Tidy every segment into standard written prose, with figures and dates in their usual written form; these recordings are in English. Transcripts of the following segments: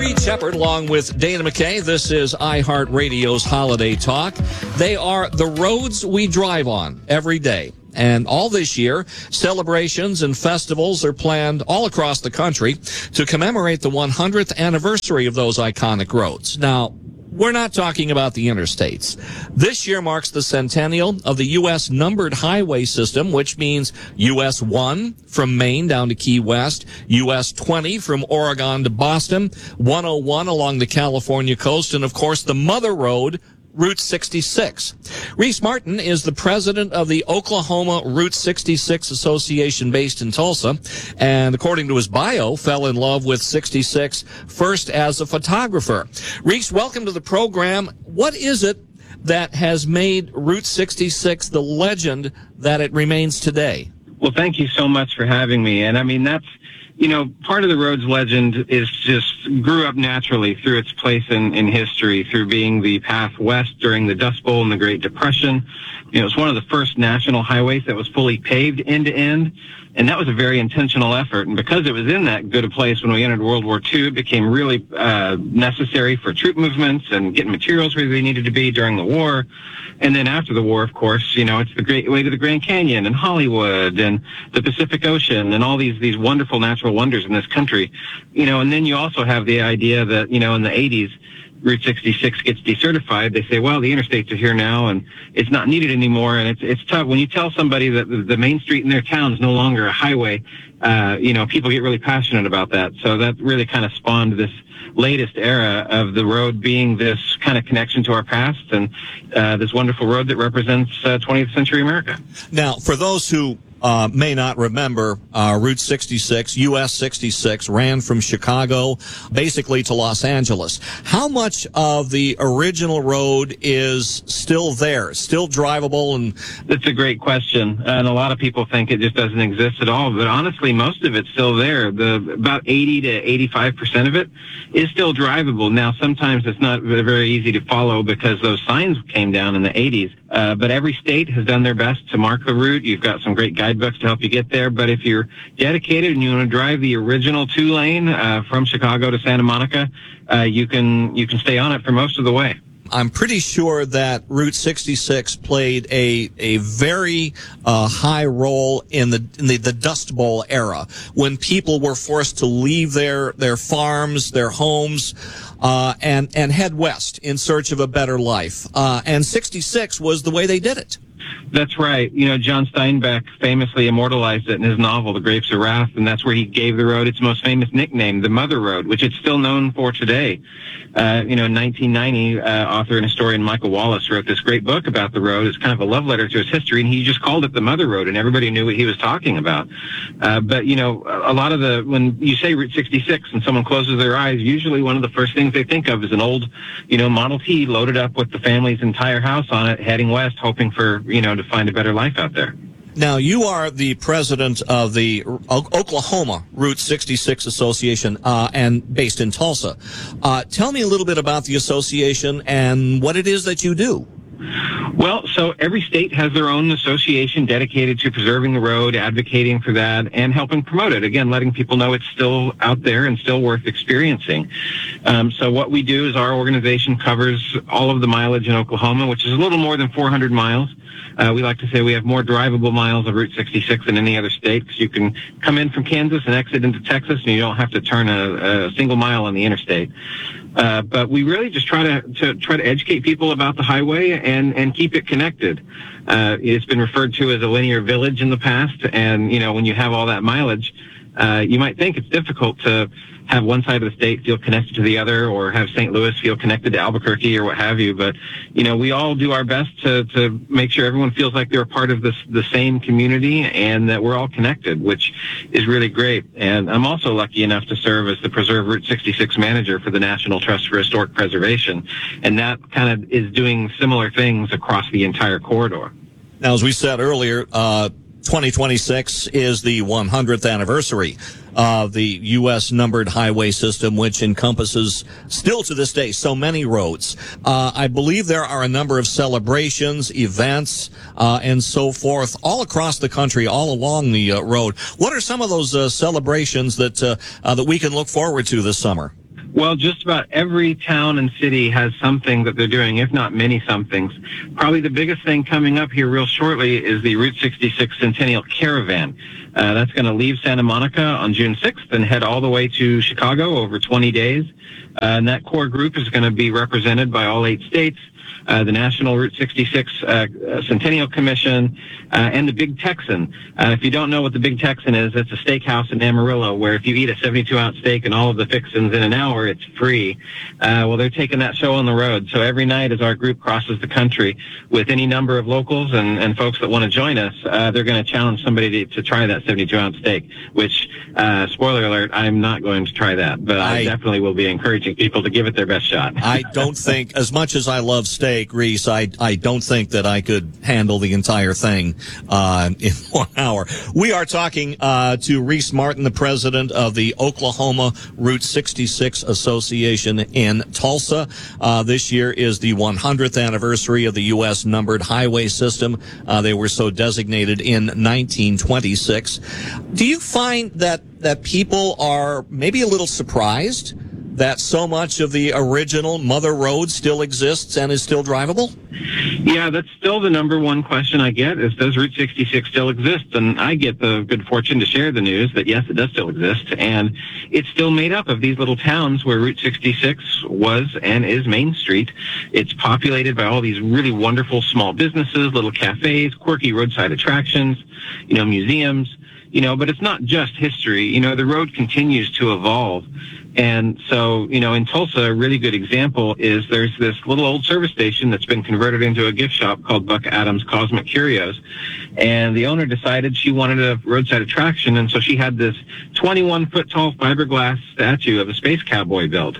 Reed Shepard along with Dana McKay. This is iHeartRadio's Holiday Talk. They are the roads we drive on every day. And all this year, celebrations and festivals are planned all across the country to commemorate the 100th anniversary of those iconic roads. Now, we're not talking about the interstates. This year marks the centennial of the U.S. numbered highway system, which means U.S. 1 from Maine down to Key West, U.S. 20 from Oregon to Boston, 101 along the California coast, and of course the mother road, Route 66. Reese Martin is the president of the Oklahoma Route 66 Association based in Tulsa, and according to his bio, fell in love with 66 first as a photographer. Reese, welcome to the program. What is it that has made Route 66 the legend that it remains today? Well, thank you so much for having me. And I mean, that's, part of the road's legend is just grew up naturally through its place in history, through being the path west during the Dust Bowl and the Great Depression. It was one of the first national highways that was fully paved end to end. And that was a very intentional effort. And because it was in that good a place when we entered World War II, it became really necessary for troop movements and getting materials where they needed to be during the war. And then after the war, of course, it's the great way to the Grand Canyon and Hollywood and the Pacific Ocean and all these wonderful natural wonders in this country. And then you also have the idea that, in the 80s, Route 66 gets decertified. They say, well, the interstates are here now and it's not needed anymore. And it's tough when you tell somebody that the main street in their town is no longer a highway. People get really passionate about that. So that really kind of spawned this latest era of the road being this kind of connection to our past and this wonderful road that represents 20th century America. Now, for those who may not remember, Route 66, US 66, ran from Chicago basically to Los Angeles. How much of the original road is still there, still drivable? And that's a great question. And a lot of people think it just doesn't exist at all. But honestly, most of it's still there. About 80 to 85% of it is still drivable. Now, sometimes it's not very easy to follow because those signs came down in the 80s. But every state has done their best to mark the route. You've got some great guidebooks to help you get there. But if you're dedicated and you want to drive the original 2-lane from Chicago to Santa Monica, you can stay on it for most of the way. I'm pretty sure that Route 66 played a very high role in the Dust Bowl era, when people were forced to leave their farms, their homes, and head west in search of a better life. And 66 was the way they did it. That's right. John Steinbeck famously immortalized it in his novel, The Grapes of Wrath, and that's where he gave the road its most famous nickname, the Mother Road, which it's still known for today. In 1990, author and historian Michael Wallace wrote this great book about the road. It's kind of a love letter to his history, and he just called it the Mother Road, and everybody knew what he was talking about. But a lot of when you say Route 66 and someone closes their eyes, usually one of the first things they think of is an old, Model T loaded up with the family's entire house on it, heading west, hoping for, to find a better life out there. Now, you are the president of the Oklahoma Route 66 Association, and based in Tulsa. Tell me a little bit about the association and what it is that you do. Well, so every state has their own association dedicated to preserving the road, advocating for that, and helping promote it. Again, letting people know it's still out there and still worth experiencing. So what we do is our organization covers all of the mileage in Oklahoma, which is a little more than 400 miles. We like to say we have more drivable miles of Route 66 than any other state, because you can come in from Kansas and exit into Texas, and you don't have to turn a single mile on the interstate. But we really just try to educate people about the highway and keep it connected. It's been referred to as a linear village in the past, and when you have all that mileage, you might think it's difficult to have one side of the state feel connected to the other, or have St. Louis feel connected to Albuquerque, or what have you. But, we all do our best to make sure everyone feels like they're a part of the same community, and that we're all connected, which is really great. And I'm also lucky enough to serve as the Preserve Route 66 manager for the National Trust for Historic Preservation. And that kind of is doing similar things across the entire corridor. Now, as we said earlier, 2026 is the 100th anniversary of the U.S. numbered highway system, which encompasses, still to this day, so many roads. I believe there are a number of celebrations, events, and so forth all across the country, all along the road. What are some of those celebrations that we can look forward to this summer? Well, just about every town and city has something that they're doing, if not many somethings. Probably the biggest thing coming up here real shortly is the Route 66 Centennial Caravan. That's going to leave Santa Monica on June 6th and head all the way to Chicago over 20 days. And that core group is going to be represented by all 8 states, the National Route 66 Centennial Commission, and the Big Texan. If you don't know what the Big Texan is, it's a steakhouse in Amarillo where if you eat a 72-ounce steak and all of the fixings in an hour, it's free. Well, they're taking that show on the road. So every night as our group crosses the country with any number of locals and folks that want to join us, they're going to challenge somebody to try that 72-ounce steak, which, spoiler alert, I'm not going to try that. But I definitely will be encouraging people to give it their best shot. I don't think, as much as I love steak, Reese, I don't think that I could handle the entire thing in 1 hour. We are talking to Reese Martin, the president of the Oklahoma Route 66 Association in Tulsa. This year is the 100th anniversary of the U.S. numbered highway system. They were so designated in 1926. Do you find that people are maybe a little surprised that so much of the original Mother Road still exists and is still drivable? Yeah, that's still the number one question I get is, does Route 66 still exist? And I get the good fortune to share the news that, yes, it does still exist. And it's still made up of these little towns where Route 66 was and is Main Street. It's populated by all these really wonderful small businesses, little cafes, quirky roadside attractions, museums, but it's not just history. The road continues to evolve. And so, in Tulsa, a really good example is there's this little old service station that's been converted into a gift shop called Buck Adams Cosmic Curios. And the owner decided she wanted a roadside attraction, and so she had this 21-foot-tall fiberglass statue of a space cowboy built,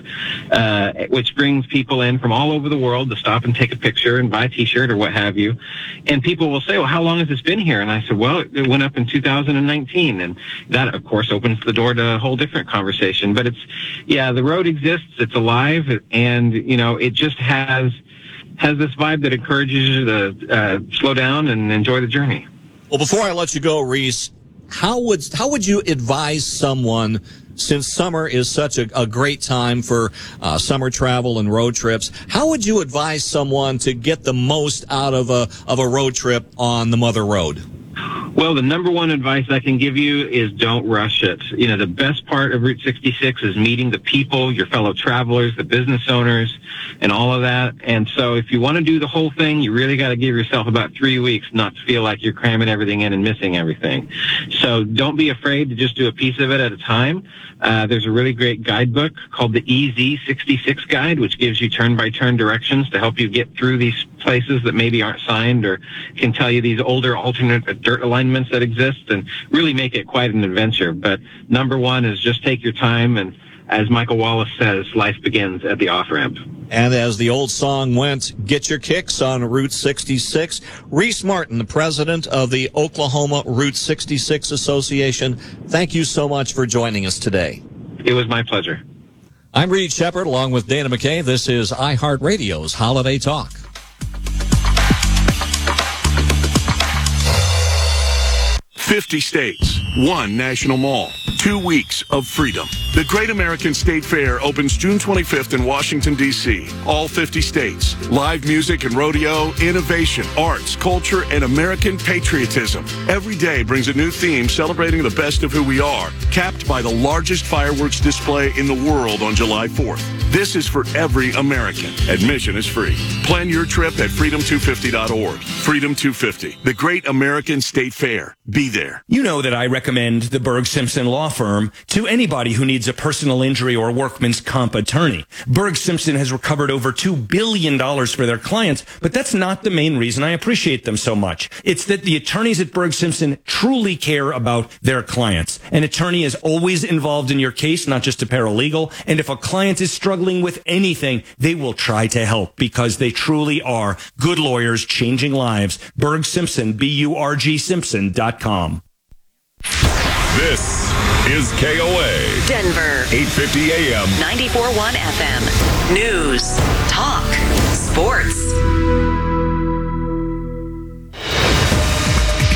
which brings people in from all over the world to stop and take a picture and buy a T-shirt or what have you. And people will say, well, how long has this been here? And I said, well, it went up in 2019. And that, of course, opens the door to a whole different conversation. But the road exists, it's alive, and, it just has this vibe that encourages you to slow down and enjoy the journey. Well, before I let you go, Reese, how would you advise someone, since summer is such a great time for summer travel and road trips, how would you advise someone to get the most out of a road trip on the Mother Road? Well, the number one advice I can give you is don't rush it. The best part of Route 66 is meeting the people, your fellow travelers, the business owners, and all of that. And so if you want to do the whole thing, you really got to give yourself about 3 weeks not to feel like you're cramming everything in and missing everything. So don't be afraid to just do a piece of it at a time. There's a really great guidebook called the EZ66 Guide, which gives you turn-by-turn directions to help you get through these places that maybe aren't signed, or can tell you these older alternate dirt alignments that exist, and really make it quite an adventure. But number one is just take your time, and as Michael Wallace says, life begins at the off-ramp. And as the old song went, get your kicks on Route 66. Reese Martin, the president of the Oklahoma Route 66 Association, thank you so much for joining us today. It was my pleasure. I'm Reed Shepard, along with Dana McKay. This is iHeartRadio's Holiday Talk. 50 states, 1 national mall, 2 weeks of freedom. The Great American State Fair opens June 25th in Washington, D.C. All 50 states. Live music and rodeo, innovation, arts, culture, and American patriotism. Every day brings a new theme celebrating the best of who we are, capped by the largest fireworks display in the world on July 4th. This is for every American. Admission is free. Plan your trip at freedom250.org. Freedom 250, the Great American State Fair. Be there. You know that I recommend the Berg Simpson Law Firm to anybody who needs a personal injury or workman's comp attorney. Berg Simpson has recovered over $2 billion for their clients, but that's not the main reason I appreciate them so much. It's that the attorneys at Berg Simpson truly care about their clients. An attorney is always involved in your case, not just a paralegal. And if a client is struggling with anything, they will try to help because they truly are good lawyers changing lives. Berg Simpson, BURG Simpson.com. This is KOA. Denver. 850 AM. 94.1 FM. News. Talk. Sports.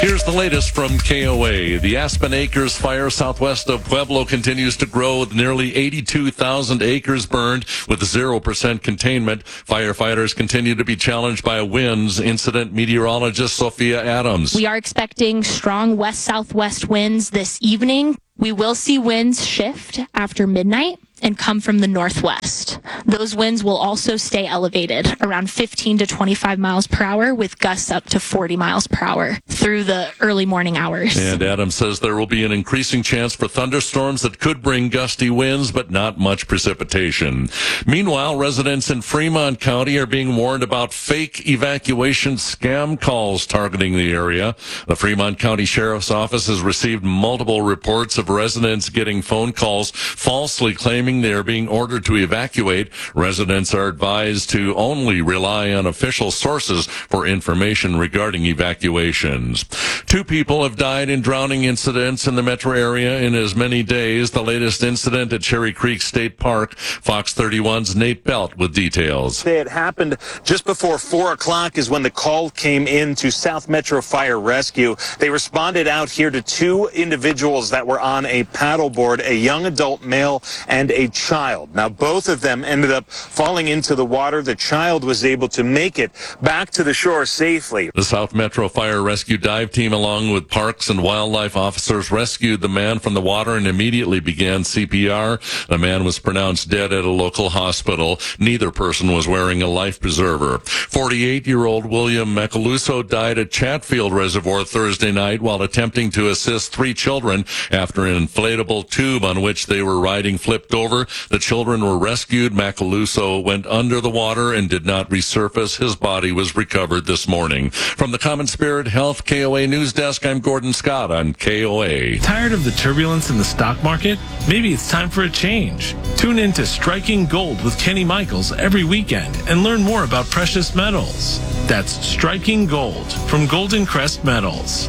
Here's the latest from KOA. The Aspen Acres fire southwest of Pueblo continues to grow with nearly 82,000 acres burned with 0% containment. Firefighters continue to be challenged by winds. Incident meteorologist Sophia Adams. We are expecting strong west-southwest winds this evening. We will see winds shift after midnight and come from the northwest. Those winds will also stay elevated, around 15 to 25 miles per hour, with gusts up to 40 miles per hour through the early morning hours. And Adams says there will be an increasing chance for thunderstorms that could bring gusty winds, but not much precipitation. Meanwhile, residents in Fremont County are being warned about fake evacuation scam calls targeting the area. The Fremont County Sheriff's Office has received multiple reports of residents getting phone calls falsely claiming they are being ordered to evacuate. Residents are advised to only rely on official sources for information regarding evacuations. 2 people have died in drowning incidents in the metro area in as many days. The latest incident at Cherry Creek State Park. Fox 31's Nate Belt with details. It happened just before 4 o'clock is when the call came in to South Metro Fire Rescue. They responded out here to 2 individuals that were on a paddleboard, a young adult male and a child. Now, both of them ended up falling into the water. The child was able to make it back to the shore safely. The South Metro Fire Rescue Dive Team, along with Parks and Wildlife officers, rescued the man from the water and immediately began CPR. The man was pronounced dead at a local hospital. Neither person was wearing a life preserver. 48-year-old William Macaluso died at Chatfield Reservoir Thursday night while attempting to assist 3 children after an inflatable tube on which they were riding flipped over. The children were rescued. Macaluso went under the water and did not resurface. His body was recovered this morning. From the Common Spirit Health KOA News Desk, I'm Gordon Scott on KOA. Tired of the turbulence in the stock market? Maybe it's time for a change. Tune in to Striking Gold with Kenny Michaels every weekend and learn more about precious metals. That's Striking Gold from Golden Crest Metals.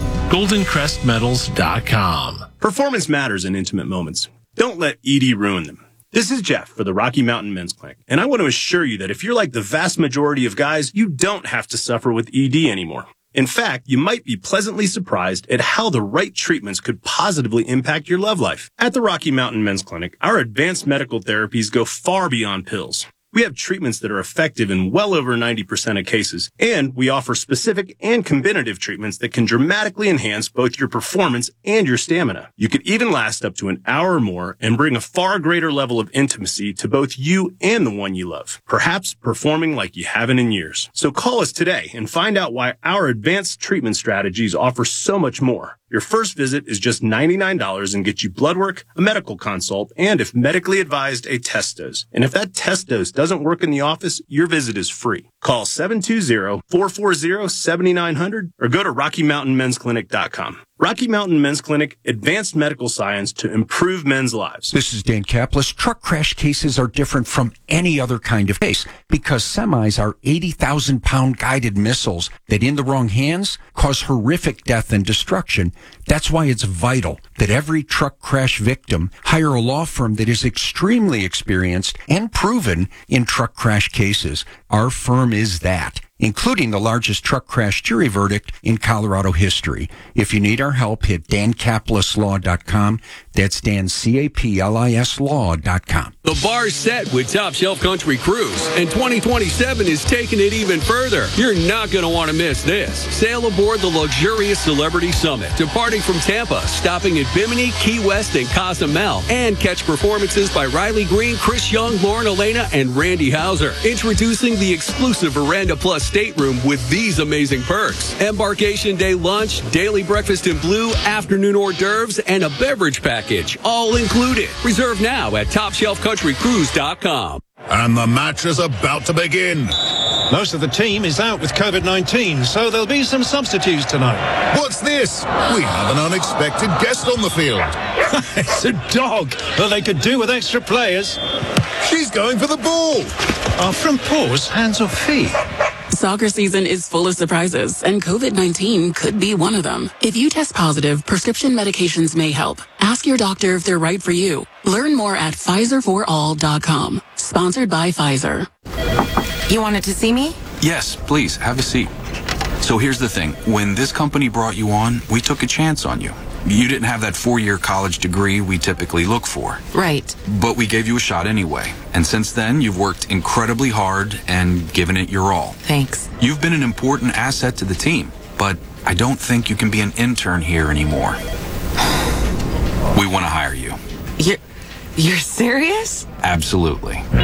GoldenCrestMetals.com. Performance matters in intimate moments. Don't let ED ruin them. This is Jeff for the Rocky Mountain Men's Clinic, and I want to assure you that if you're like the vast majority of guys, you don't have to suffer with ED anymore. In fact, you might be pleasantly surprised at how the right treatments could positively impact your love life. At the Rocky Mountain Men's Clinic, our advanced medical therapies go far beyond pills. We have treatments that are effective in well over 90% of cases, and we offer specific and combinative treatments that can dramatically enhance both your performance and your stamina. You could even last up to an hour or more and bring a far greater level of intimacy to both you and the one you love, perhaps performing like you haven't in years. So call us today and find out why our advanced treatment strategies offer so much more. Your first visit is just $99 and gets you blood work, a medical consult, and if medically advised, a test dose. And if that test dose doesn't work in the office, your visit is free. Call 720-440-7900 or go to RockyMountainMen'sClinic.com. Rocky Mountain Men's Clinic, advanced medical science to improve men's lives. This is Dan Kaplis. Truck crash cases are different from any other kind of case because semis are 80,000-pound guided missiles that in the wrong hands cause horrific death and destruction. That's why it's vital that every truck crash victim hire a law firm that is extremely experienced and proven in truck crash cases. Our firm is that, including the largest truck crash jury verdict in Colorado history. If you need our help, hit DanCaplisLaw.com. That's Dan, C-A-P-L-I-S Law.com. The bar's set with Top Shelf Country Cruise, and 2027 is taking it even further. You're not going to want to miss this. Sail aboard the luxurious Celebrity Summit, departing from Tampa, stopping at Bimini, Key West, and Cozumel, and catch performances by Riley Green, Chris Young, Lauren Elena, and Randy Hauser. Introducing the exclusive Veranda Plus stateroom with these amazing perks: embarkation day lunch, daily breakfast in blue, afternoon hors d'oeuvres, and a beverage package, all included. Reserve now at TopShelfCountryCruise.com. And the match is about to begin. Most of the team is out with COVID-19, so there'll be some substitutes tonight. What's this? We have an unexpected guest on the field. It's a dog. Well, they could do with extra players. She's going for the ball. Are front paws hands or feet? Soccer season is full of surprises, and COVID-19 could be one of them. If you test positive, prescription medications may help. Ask your doctor if they're right for you. Learn more at PfizerForAll.com. Sponsored by Pfizer. You wanted to see me? Yes, please, have a seat. So here's the thing. When this company brought you on, we took a chance on you. You didn't have that 4-year college degree we typically look for. Right. But we gave you a shot anyway. And since then, you've worked incredibly hard and given it your all. Thanks. You've been an important asset to the team, but I don't think you can be an intern here anymore. We want to hire you. You're serious? Absolutely.